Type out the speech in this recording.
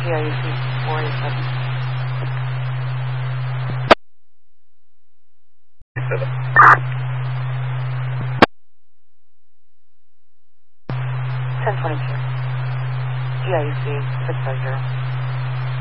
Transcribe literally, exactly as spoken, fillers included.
G I U C four eight seven. ten twenty-two. G I U C six five zero.